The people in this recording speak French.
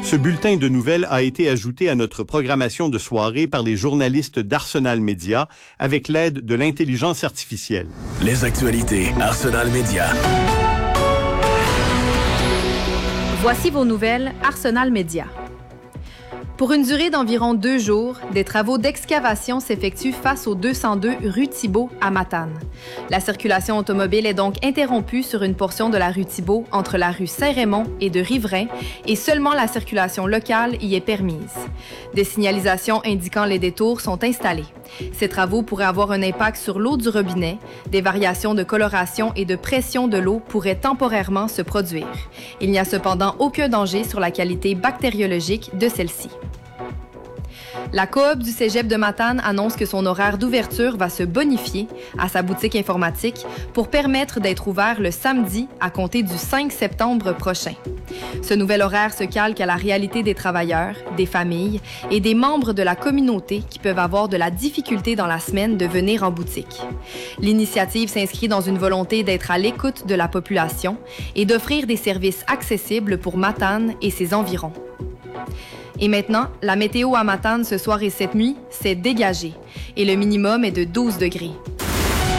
Ce bulletin de nouvelles a été ajouté à notre programmation de soirée par les journalistes d'Arsenal Média avec l'aide de l'intelligence artificielle. Les actualités Arsenal Média. Voici vos nouvelles Arsenal Média. Pour une durée d'environ 2 jours, des travaux d'excavation s'effectuent face au 202 rue Thibault à Matane. La circulation automobile est donc interrompue sur une portion de la rue Thibault entre la rue Saint-Raymond et de Riverain et seulement la circulation locale y est permise. Des signalisations indiquant les détours sont installées. Ces travaux pourraient avoir un impact sur l'eau du robinet. Des variations de coloration et de pression de l'eau pourraient temporairement se produire. Il n'y a cependant aucun danger sur la qualité bactériologique de celle-ci. La coop du Cégep de Matane annonce que son horaire d'ouverture va se bonifier à sa boutique informatique pour permettre d'être ouvert le samedi à compter du 5 septembre prochain. Ce nouvel horaire se calque à la réalité des travailleurs, des familles et des membres de la communauté qui peuvent avoir de la difficulté dans la semaine de venir en boutique. L'initiative s'inscrit dans une volonté d'être à l'écoute de la population et d'offrir des services accessibles pour Matane et ses environs. Et maintenant, la météo à Matane ce soir et cette nuit, c'est dégagé et le minimum est de 12 degrés.